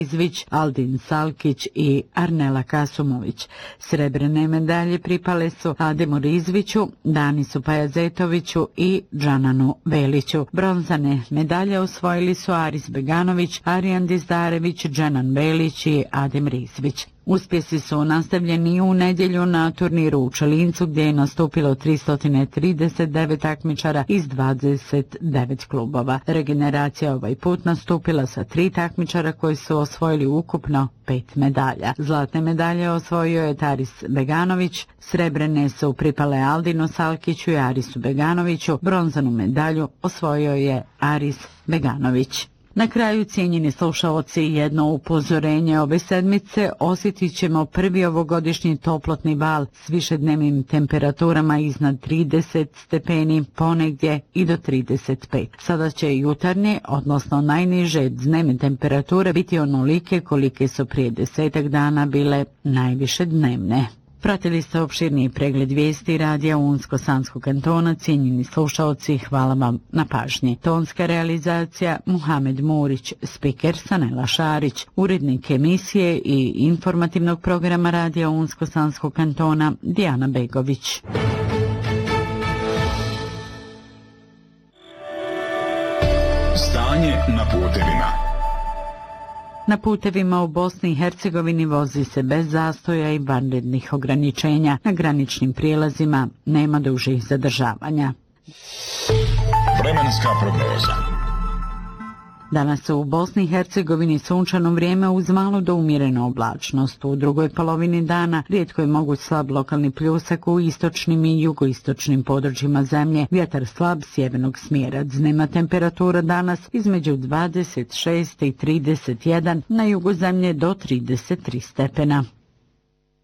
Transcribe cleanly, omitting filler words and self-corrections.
Izvić, Aldin Salkić i Arnela Kasumović. Srebrne medalje pripale su Ademu Rizviću, Danisu Pajazetoviću i Džananu Veliću. Bronzane medalje osvojili su Aris Beganović, Arijan Dizdarević, Džanan Velić i Adem Rizvić. Uspjesi su nastavljeni u nedjelju na turniru u Čelincu gdje je nastupilo 339 takmičara iz 29 klubova. Regeneracija ovaj put nastupila sa 3 takmičara koji su osvojili ukupno 5 medalja. Zlatne medalje osvojio je Aris Beganović, srebrene su pripale Aldinu Salkiću i Arisu Beganoviću, bronzanu medalju osvojio je Aris Beganović. Na kraju, cijenjeni slušaoci, jedno upozorenje ove sedmice: osjetit ćemo prvi ovogodišnji toplotni val s višednevnim temperaturama iznad 30 stepeni, ponegdje i do 35. Sada će jutarnje, odnosno najniže dnevne temperature biti onolike kolike su prije 10 dana bile najviše dnevne. Pratili ste opširniji pregled vijesti radija Unsko-Sanskog kantona. Cijenjeni slušaoci, hvala vam na pažnji. Tonska realizacija Muhamed Murić, spiker Sanela Šarić, urednik emisije i informativnog programa radija Unsko-Sanskog kantona Dijana Begović. Stanje na putevima. Na putevima u Bosni i Hercegovini vozi se bez zastoja i vanrednih ograničenja. Na graničnim prijelazima nema dužih zadržavanja. Vremenska prognoza. Danas u Bosni i Hercegovini sunčano vrijeme uz malo do umjerenu oblačnost. U drugoj polovini dana rijetko je moguć slab lokalni pljusak u istočnim i jugoistočnim područjima zemlje. Vjetar slab sjevernog smjera. Dnevna temperatura danas između 26 i 31, na jugu zemlje do 33 stepena.